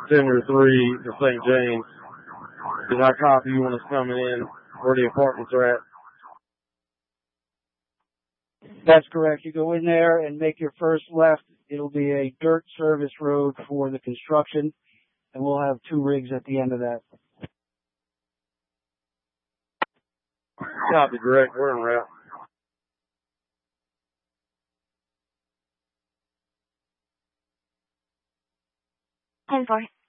Tender 3 to St. James. Did I copy you when it's coming in where the apartments are at? That's correct. You go in there and make your first left. It'll be a dirt service road for the construction, and we'll have 2 rigs at the end of that. Copy, Greg. We're en route. 10-4.